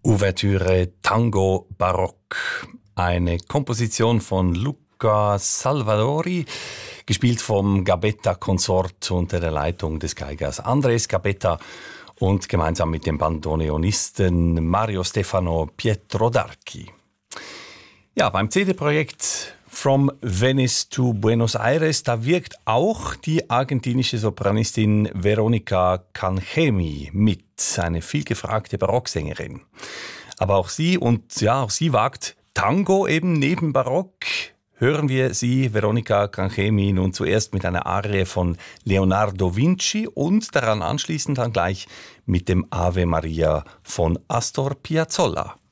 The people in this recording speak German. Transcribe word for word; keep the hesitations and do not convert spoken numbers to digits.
Ouvertüre Tango Barock, eine Komposition von Luca Salvadori, gespielt vom Gabetta-Konsort unter der Leitung des Geigers Andres Gabetta und gemeinsam mit dem Bandoneonisten Mario Stefano Pietrodarchi. Ja, beim C D-Projekt From Venice to Buenos Aires, da wirkt auch die argentinische Sopranistin Veronica Cangemi mit, eine vielgefragte Barocksängerin. Aber auch sie, und ja, auch sie wagt Tango eben neben Barock. Hören wir sie, Veronica Cangemi, nun zuerst mit einer Arie von Leonardo Vinci und daran anschließend dann gleich mit dem Ave Maria von Astor Piazzolla.